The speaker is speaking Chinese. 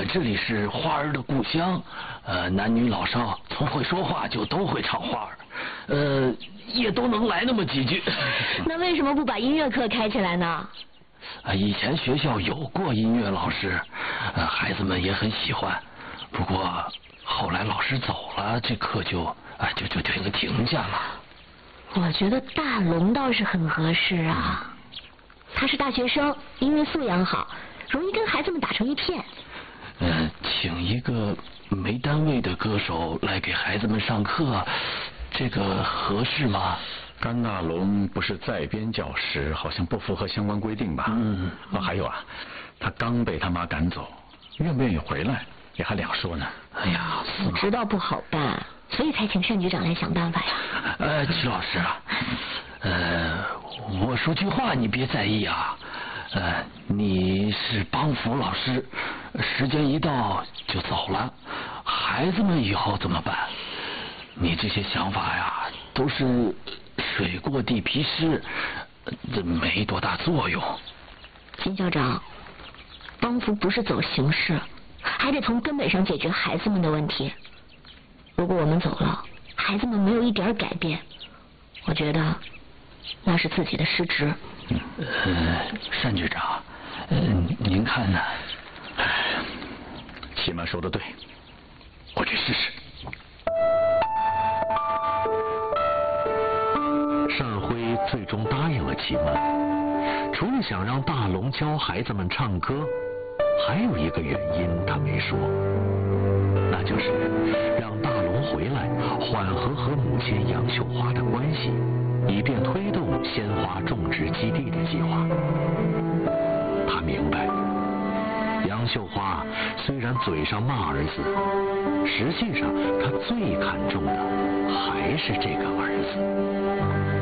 们这里是花儿的故乡，男女老少从会说话就都会唱花儿，也都能来那么几句。 那为什么不把音乐课开起来呢？ 以前学校有过音乐老师，孩子们也很喜欢。不过后来老师走了，这课就停下了。 我觉得大龙倒是很合适啊，他是大学生，音乐素养好，容易跟孩子们打成一片。 请一个没单位的歌手来给孩子们上课，这个合适吗？ 甘大龙不是在编教师，好像不符合相关规定吧？还有啊，他刚被他妈赶走，愿不愿意回来也还两说呢。 哎呀， 我知道不好办，所以才请单局长来想办法呀。 曲老师啊，我说句话你别在意啊。你是帮扶老师，时间一到就走了，孩子们以后怎么办？你这些想法呀，都是水过地皮湿，这没多大作用。 金校长，帮扶不是走形式，还得从根本上解决孩子们的问题。如果我们走了，孩子们没有一点改变，我觉得那是自己的失职。 单局长，您看呢？ 启曼说的对， 我去试试。 单辉最终答应了启曼，除了想让大龙教孩子们唱歌，还有一个原因他没说，那就是让大龙回来缓和和母亲杨秀华的关系，以便推动鲜花种植基地的计划。他明白，杨秀华虽然嘴上骂儿子，实际上他最看重的还是这个儿子。